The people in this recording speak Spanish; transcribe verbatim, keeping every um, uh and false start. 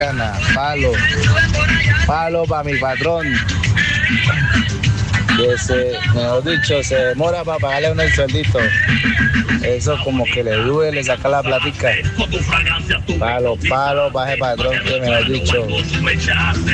Palo, palo para mi patrón. Que se, mejor dicho, se demora para pagarle uno el sueldito. Eso como que le duele sacar la platica. Palo, palo para ese patrón, que mejor dicho.